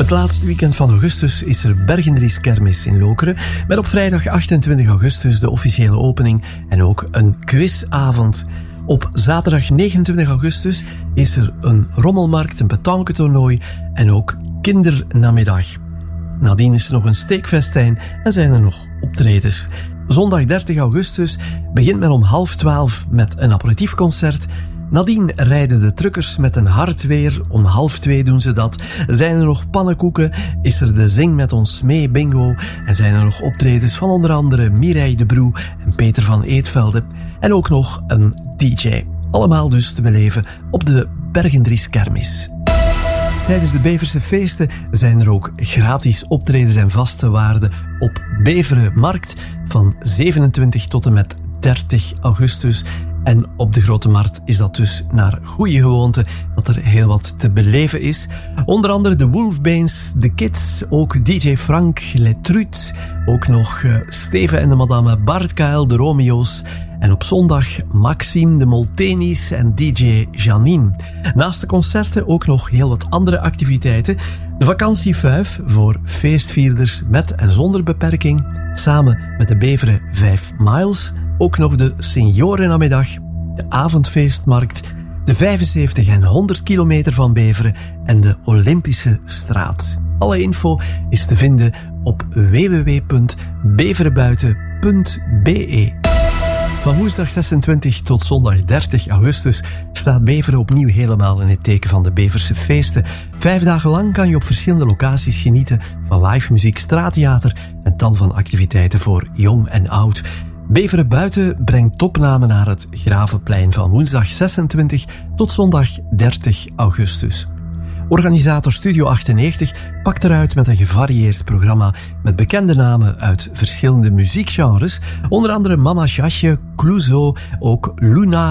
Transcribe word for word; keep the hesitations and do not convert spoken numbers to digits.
Het laatste weekend van augustus is er Bergendries Kermis in Lokeren, met op vrijdag achtentwintig augustus de officiële opening en ook een quizavond. Op zaterdag negenentwintig augustus is er een rommelmarkt, een petanquetoernooi en ook kindernamiddag. Nadien is er nog een steekfestijn en zijn er nog optredens. Zondag dertig augustus begint men om half twaalf met een aperitiefconcert. Nadien rijden de truckers met een hard weer. Om half twee doen ze dat. Zijn er nog pannenkoeken, is er de Zing met ons mee bingo en zijn er nog optredens van onder andere Mireille de Broe en Peter van Eetvelde en ook nog een D J. Allemaal dus te beleven op de Bergendries Kermis. Tijdens de Beverse feesten zijn er ook gratis optredens en vaste waarden op Beveren Markt van zevenentwintig tot en met dertig augustus. En op de Grote Markt is dat dus naar goede gewoonte dat er heel wat te beleven is. Onder andere de Wolfbanes, de Kids, ook D J Frank, Les Trucs, ook nog uh, Steven en de Madame, Bart K L, de Romeo's. En op zondag Maxime, de Moltenis en D J Janine. Naast de concerten ook nog heel wat andere activiteiten. De vakantiefuif voor feestvierders met en zonder beperking. Samen met de Beveren vijf Miles. Ook nog de Seniorennamiddag, de avondfeestmarkt, de vijfenzeventig en honderd kilometer van Beveren en de Olympische straat. Alle info is te vinden op w w w punt beverenbuiten punt b e. Van woensdag zesentwintig tot zondag dertig augustus staat Beveren opnieuw helemaal in het teken van de Beverse feesten. Vijf dagen lang kan je op verschillende locaties genieten van live muziek, straattheater en tal van activiteiten voor jong en oud. Beveren Buiten brengt topnamen naar het Gravenplein van woensdag zesentwintig tot zondag dertig augustus. Organisator Studio achtennegentig pakt eruit met een gevarieerd programma met bekende namen uit verschillende muziekgenres, onder andere Mama Jasje, Clouseau, ook Luna,